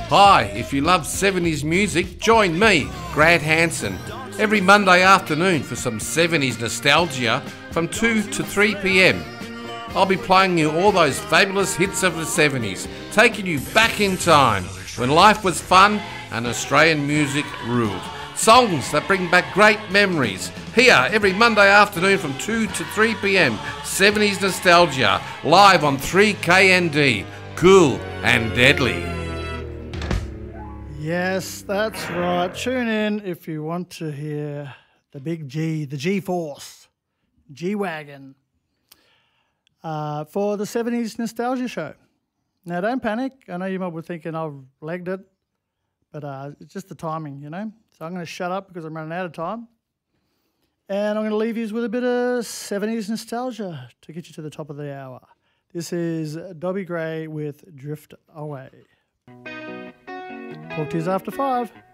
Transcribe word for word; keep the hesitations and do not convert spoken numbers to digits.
Hi, if you love seventies music, join me, Grant Hanson, every Monday afternoon for some seventies nostalgia from two to three p m. I'll be playing you all those fabulous hits of the seventies, taking you back in time when life was fun and Australian music ruled. Songs that bring back great memories. Here, every Monday afternoon from two to three p m, seventies Nostalgia, live on three K N D. Cool and deadly. Yes, that's right. Tune in if you want to hear the big G, the G-Force, G-Wagon, uh, for the seventies Nostalgia Show. Now, don't panic. I know you might be thinking I've legged it, but uh, it's just the timing, you know. So I'm going to shut up because I'm running out of time. And I'm going to leave you with a bit of seventies nostalgia to get you to the top of the hour. This is Dobby Gray with Drift Away. Talk to you after five.